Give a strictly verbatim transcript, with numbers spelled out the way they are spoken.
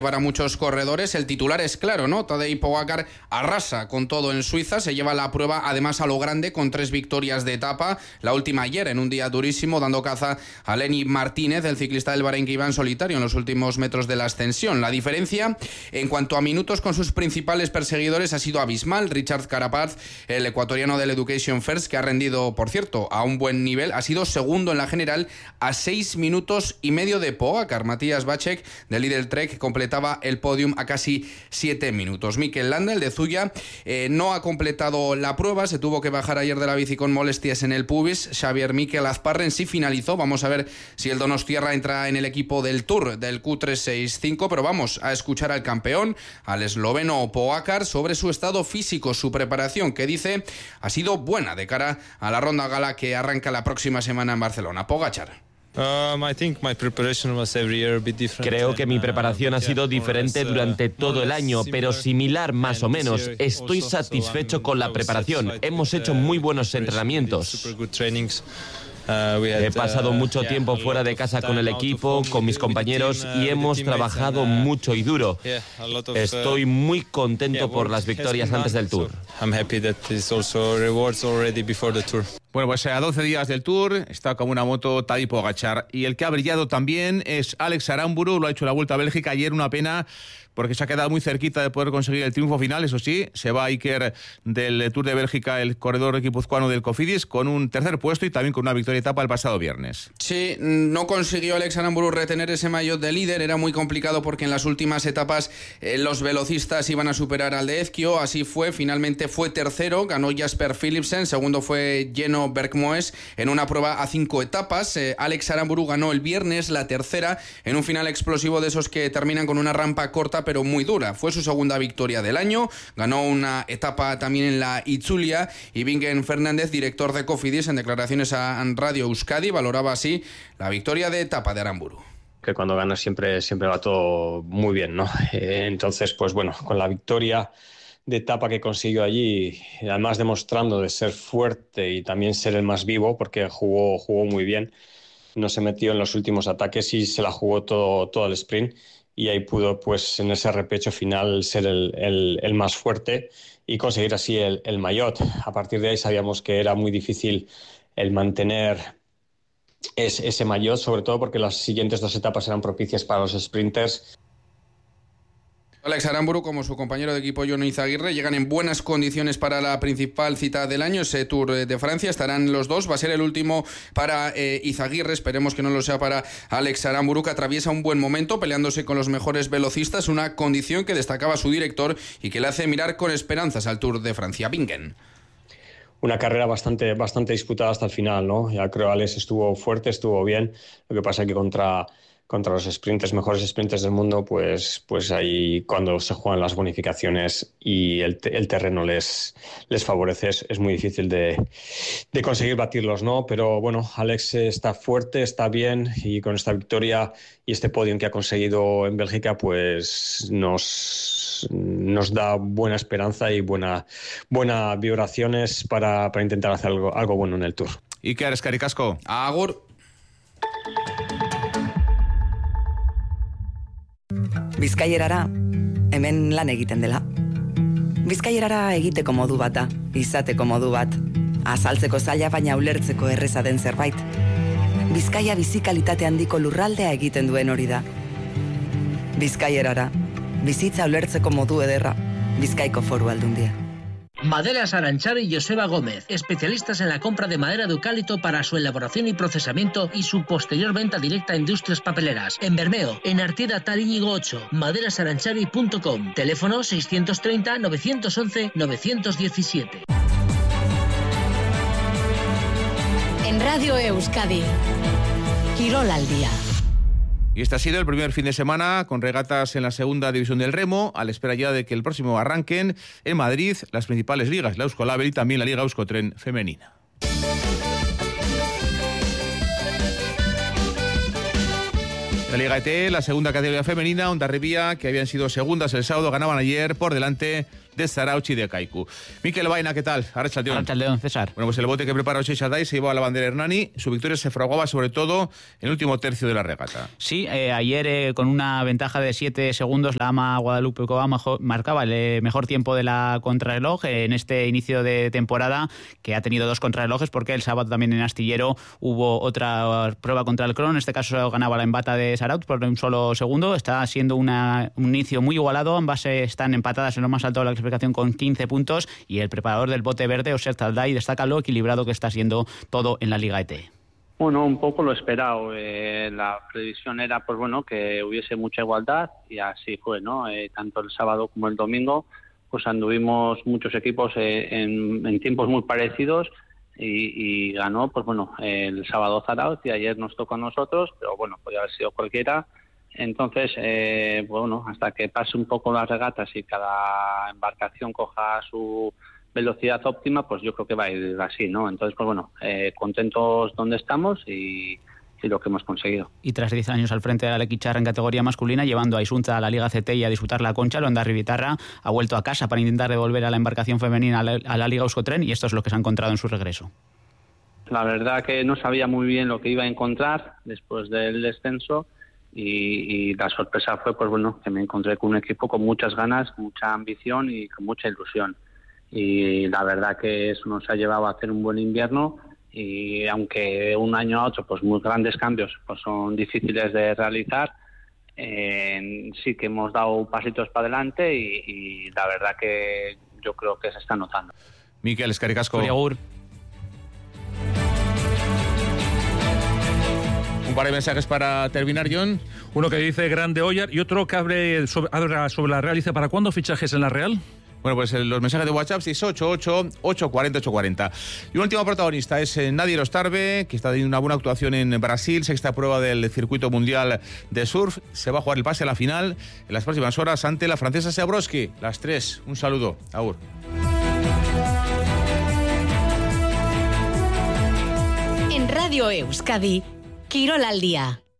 Para muchos corredores el titular es claro, ¿no? Tadej Pogačar arrasa con todo en Suiza, se lleva la prueba además a lo grande con tres victorias de etapa, la última ayer en un día durísimo, dando caza a Lenny Martínez, el ciclista del Bahrein que iba en solitario en los últimos metros de la ascensión. La diferencia en cuanto a minutos con sus principales perseguidores ha sido abismal. Richard Carapaz, el ecuatoriano del Education First, que ha rendido, por cierto, a un buen nivel, ha sido segundo en la general a seis minutos y medio de Pogačar. Matías Vacek, del Lidl Trek, completaba el podium a casi siete minutos. Mikel Landa, el de Zuya, eh, no ha completado la prueba, se tuvo que bajar ayer de la bici con molestias en el pubis. Xavier Mikel Azparren sí finalizó. Vamos a ver si el donostiarra entra en el equipo del Tour del Q trescientos sesenta y cinco, pero vamos a escuchar al campeón, al esloveno Pogačar, sobre su estado físico, su preparación, que dice ha sido buena de cara a la ronda gala que arranca la próxima semana en Barcelona. Pogačar. Creo que mi preparación ha sido diferente durante todo el año, pero similar más o menos. Estoy satisfecho con la preparación. Hemos hecho muy buenos entrenamientos. He pasado mucho tiempo fuera de casa con el equipo, con mis compañeros, y hemos trabajado mucho y duro. Estoy muy contento por las victorias antes del Tour. Bueno, pues a doce días del Tour está como una moto Tadej Pogačar, y el que ha brillado también es Alex Aramburu. Lo ha hecho la Vuelta a Bélgica ayer, una pena porque se ha quedado muy cerquita de poder conseguir el triunfo final. Eso sí, se va a Iker del Tour de Bélgica, el corredor guipuzcoano del Cofidis, con un tercer puesto y también con una victoria de etapa el pasado viernes. Sí, no consiguió Alex Aramburu retener ese maillot de líder. Era muy complicado porque en las últimas etapas eh, los velocistas iban a superar al de Ezkio. Así fue, finalmente fue tercero, ganó Jasper Philipsen, segundo fue Jeno Bergmoes en una prueba a cinco etapas. eh, Alex Aramburu ganó el viernes la tercera en un final explosivo de esos que terminan con una rampa corta pero muy dura. Fue su segunda victoria del año, ganó una etapa también en la Itzulia, y Bingen Fernández, director de Cofidis, en declaraciones a Radio Euskadi, valoraba así la victoria de etapa de Aramburu. Que cuando ganas siempre, siempre va todo muy bien, ¿no? Eh, entonces, pues bueno, con la victoria de etapa que consiguió allí, además demostrando de ser fuerte y también ser el más vivo, porque jugó, jugó muy bien, no se metió en los últimos ataques y se la jugó todo, todo el sprint, y ahí pudo, pues en ese repecho final, ser el, el, el más fuerte y conseguir así el, el maillot. A partir de ahí sabíamos que era muy difícil el mantener ese, ese maillot, sobre todo porque las siguientes dos etapas eran propicias para los sprinters. Alex Aramburu, como su compañero de equipo Jon Izaguirre, llegan en buenas condiciones para la principal cita del año, ese Tour de Francia. Estarán los dos, va a ser el último para eh, Izaguirre, esperemos que no lo sea para Alex Aramburu, que atraviesa un buen momento peleándose con los mejores velocistas, una condición que destacaba su director y que le hace mirar con esperanzas al Tour de Francia. Bingen. Una carrera bastante, bastante disputada hasta el final, ¿no? Ya creo que Alex estuvo fuerte, estuvo bien, lo que pasa es que contra... contra los sprinters, mejores sprinters del mundo, pues, pues ahí cuando se juegan las bonificaciones y el, el terreno les, les favorece, es, es muy difícil de, de conseguir batirlos, ¿no? Pero bueno, Alex está fuerte, está bien, y con esta victoria y este podium que ha conseguido en Bélgica, pues nos, nos da buena esperanza y buena, buenas vibraciones para, para intentar hacer algo, algo bueno en el Tour. Iker, eskerrik asko. Agur. Bizkaierara, hemen lan egiten dela. Bizkaierara egiteko modu bat da, izateko modu bat. Azaltzeko zaila baina ulertzeko erreza den zerbait. Bizkaia bizikalitate handiko lurraldea egiten duen hori da. Bizkaierara, bizitza ulertzeko modu ederra, Bizkaiko Foru Aldundia. Maderas Aranchari y Joseba Gómez, especialistas en la compra de madera de eucalipto para su elaboración y procesamiento y su posterior venta directa a industrias papeleras. En Bermeo, en Artieda Tal Íñigo ocho, maderas aranchari punto com. Teléfono seiscientos treinta, novecientos once, novecientos diecisiete. En Radio Euskadi, Quirol al día. Y este ha sido el primer fin de semana con regatas en la segunda división del remo, a la espera ya de que el próximo arranquen en Madrid las principales ligas, la Euskolabel y también la Liga Euskotren femenina. La Liga E T E, la segunda categoría femenina, Hondarribia, que habían sido segundas el sábado, ganaban ayer por delante de Zarautz y de Kaiku. Mikel Baena, ¿qué tal? Arratsaldeon. Arratsaldeon, César. Bueno, pues el bote que prepara Ochai Sadai se llevaba a la bandera Hernani. Su victoria se fraguaba sobre todo en el último tercio de la regata. Sí, eh, ayer eh, con una ventaja de siete segundos la ama Guadalupe Cova marcaba el eh, mejor tiempo de la contrarreloj eh, en este inicio de temporada, que ha tenido dos contrarrelojes porque el sábado también en Astillero hubo otra prueba contra el crono. En este caso ganaba la embata de Zarautz por un solo segundo. Está siendo una, un inicio muy igualado. Ambas eh, están empatadas en lo más alto de la clasificación con quince puntos, y el preparador del bote verde, Oser Taldai, destaca lo equilibrado que está siendo todo en la Liga E T. Bueno, un poco lo esperado. Eh, la previsión era, pues bueno, que hubiese mucha igualdad, y así fue, ¿no? Eh, tanto el sábado como el domingo, pues anduvimos muchos equipos eh, en, en tiempos muy parecidos, y, y ganó, pues bueno, el sábado Zarautz, y ayer nos tocó a nosotros, pero bueno, podría haber sido cualquiera. Entonces, eh, bueno, hasta que pase un poco las regatas y cada embarcación coja su velocidad óptima, pues yo creo que va a ir así, ¿no? Entonces, pues bueno, eh, contentos donde estamos y, y lo que hemos conseguido. Y tras diez años al frente de la Lequicharra en categoría masculina, llevando a Isunza a la Liga C T y a disputar la Concha, Ondarri Bitarra ha vuelto a casa para intentar devolver a la embarcación femenina a la, a la Liga Euskotren, y esto es lo que se ha encontrado en su regreso. La verdad que no sabía muy bien lo que iba a encontrar después del descenso, y, y la sorpresa fue, pues bueno, que me encontré con un equipo con muchas ganas, mucha ambición y con mucha ilusión. Y la verdad que eso nos ha llevado a hacer un buen invierno, y aunque un año a otro pues muy grandes cambios pues son difíciles de realizar, eh, sí que hemos dado pasitos para adelante, y, y la verdad que yo creo que se está notando. Mikel, eskerrik asko. Un par de mensajes para terminar, John. Uno que dice Grande Oyar y otro que hable sobre, habla sobre la Real. Dice, ¿para cuándo fichajes en la Real? Bueno, pues los mensajes de WhatsApp seis ocho ocho, ocho cuatro cero, ocho cuatro cero. Y un último protagonista es Nadia Ostarbe, que está teniendo una buena actuación en Brasil, sexta prueba del circuito mundial de surf. Se va a jugar el pase a la final en las próximas horas ante la francesa Seabroski. Las tres. Un saludo. Agur. En Radio Euskadi, Kirol al día.